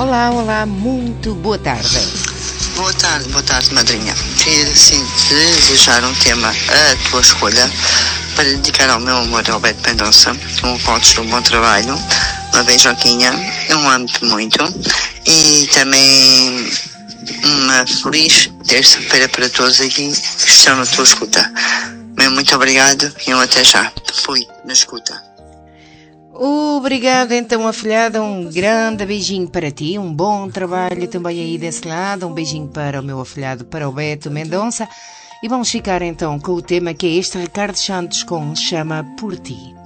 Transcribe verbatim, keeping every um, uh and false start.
Olá, olá, muito boa tarde. Boa tarde, boa tarde, madrinha. Queria sim te desejar um tema à tua escolha para dedicar ao meu amor Alberto Mendonça, com o qual te um bom trabalho, uma beijoquinha, um amo-te muito e também uma feliz terça-feira para todos aqui que estão na tua escuta. Meu muito obrigado e um até já. Fui na escuta. Obrigada então, afilhada, um grande beijinho para ti, um bom trabalho também aí desse lado, um beijinho para o meu afilhado, para o Beto Mendonça, e vamos ficar então com o tema que é este, Ricardo Santos com Chama por Ti.